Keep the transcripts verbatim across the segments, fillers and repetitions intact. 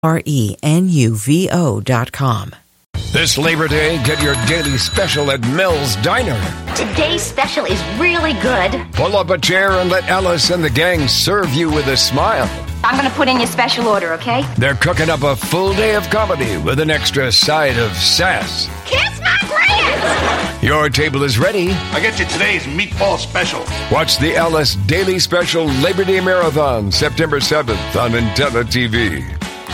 R E N U V O dot com. This Labor Day, get your daily special at Mel's Diner. Today's special is really good. Pull up a chair and let Alice and the gang serve you with a smile. I'm going to put in your special order, okay? They're cooking up a full day of comedy with an extra side of sass. Kiss my Grant! Your table is ready. I get you today's meatball special. Watch the Alice Daily Special Labor Day Marathon, September seventh on Intella T V.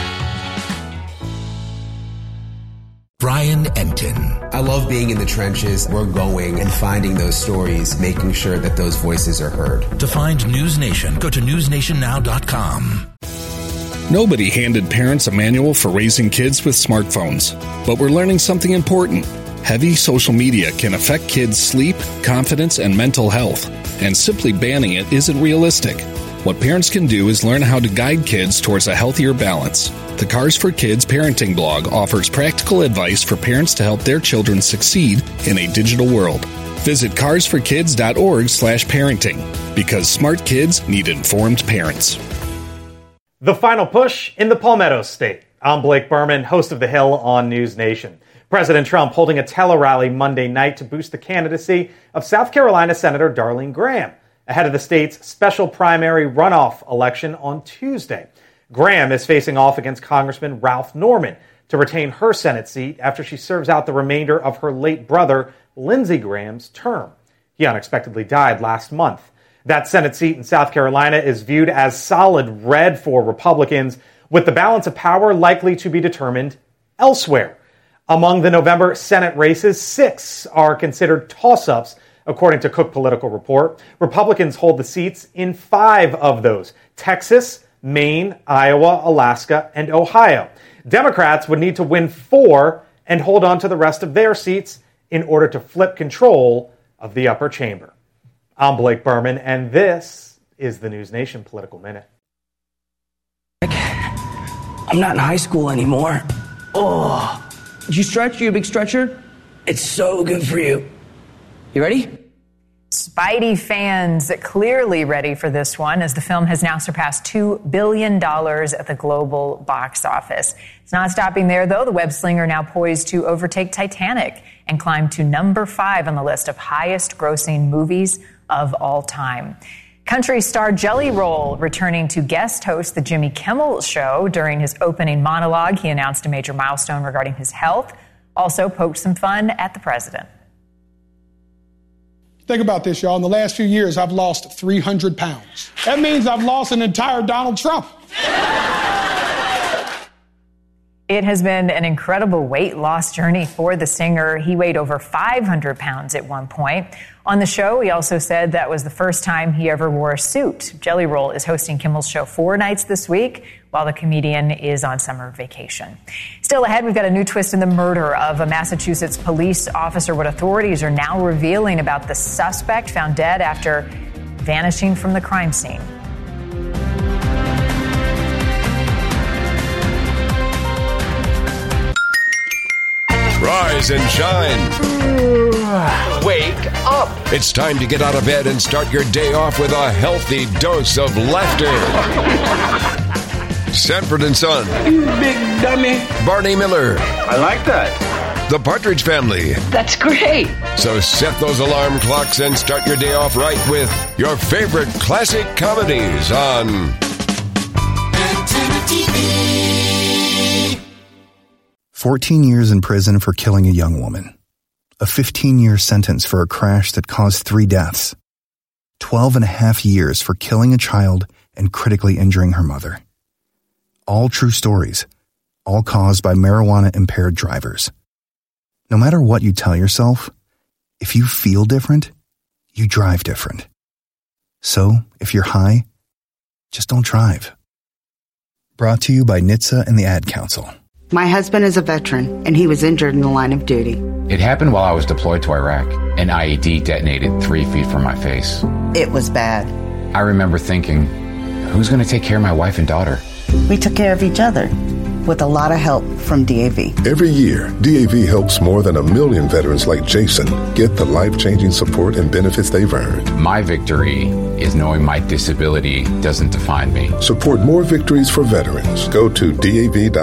Brian Enton. I love being in the trenches. We're going and finding those stories, making sure that those voices are heard. To find News Nation, go to news nation now dot com. Nobody handed parents a manual for raising kids with smartphones, but we're learning something important. Heavy social media can affect kids' sleep, confidence, and mental health, and simply banning it isn't realistic. What parents can do is learn how to guide kids towards a healthier balance. The Cars for Kids parenting blog offers practical advice for parents to help their children succeed in a digital world. Visit cars for kids dot org slash parenting, because smart kids need informed parents. The final push in the Palmetto State. I'm Blake Berman, host of The Hill on News Nation. President Trump holding a tele-rally Monday night to boost the candidacy of South Carolina Senator Darlene Graham ahead of the state's special primary runoff election on Tuesday. Graham is facing off against Congressman Ralph Norman to retain her Senate seat after she serves out the remainder of her late brother, Lindsey Graham's term. He unexpectedly died last month. That Senate seat in South Carolina is viewed as solid red for Republicans, with the balance of power likely to be determined elsewhere. Among the November Senate races, six are considered toss-ups, according to Cook Political Report. Republicans hold the seats in five of those: Texas, Maine, Iowa, Alaska, and Ohio. Democrats would need to win four and hold on to the rest of their seats in order to flip control of the upper chamber. I'm Blake Berman, and this is the News Nation Political Minute. I'm not in high school anymore. Oh, did you stretch? You a big stretcher? It's so good for you. You ready? Spidey fans clearly ready for this one, as the film has now surpassed two billion dollars at the global box office. It's not stopping there, though. The web slinger now poised to overtake Titanic and climb to number five on the list of highest grossing movies of all time. Country star Jelly Roll returning to guest host the Jimmy Kimmel Show. During his opening monologue, he announced a major milestone regarding his health, also poked some fun at the president. Think about this, y'all. In the last few years, I've lost three hundred pounds. That means I've lost an entire Donald Trump. It has been an incredible weight loss journey for the singer. He weighed over five hundred pounds at one point. On the show, he also said that was the first time he ever wore a suit. Jelly Roll is hosting Kimmel's show four nights this week, while the comedian is on summer vacation. Still ahead, we've got a new twist in the murder of a Massachusetts police officer. What authorities are now revealing about the suspect found dead after vanishing from the crime scene. Rise and shine. Wake up. It's time to get out of bed and start your day off with a healthy dose of laughter. Sanford and Son. You big dummy. Barney Miller. I like that. The Partridge Family. That's great. So set those alarm clocks and start your day off right with your favorite classic comedies on Antena T V. fourteen years in prison for killing a young woman. A fifteen-year sentence for a crash that caused three deaths. twelve and a half years for killing a child and critically injuring her mother. All true stories, all caused by marijuana-impaired drivers. No matter what you tell yourself, if you feel different, you drive different. So, if you're high, just don't drive. Brought to you by N H T S A and the Ad Council. My husband is a veteran, and he was injured in the line of duty. It happened while I was deployed to Iraq. An I E D detonated three feet from my face. It was bad. I remember thinking, who's going to take care of my wife and daughter? We took care of each other, with a lot of help from D A V. Every year, D A V helps more than a million veterans like Jason get the life-changing support and benefits they've earned. My victory is knowing my disability doesn't define me. Support more victories for veterans. Go to D A V dot